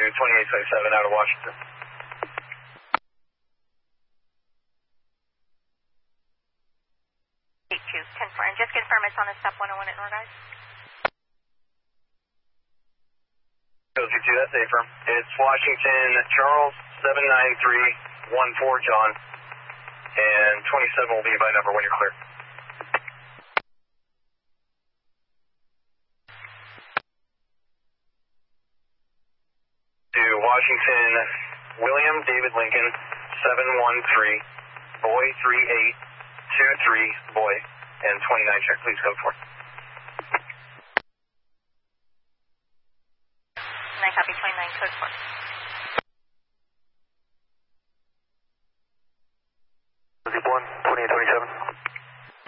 2857 out of Washington. And just confirm it's on a step 101 at Norguys. that's affirm. It's Washington, Charles, 79314 John, and 27 will be by number when you're clear. To Washington, William David Lincoln, 713, boy 3823, boy, and 29 check, please code 4. And I copy 29, code 4.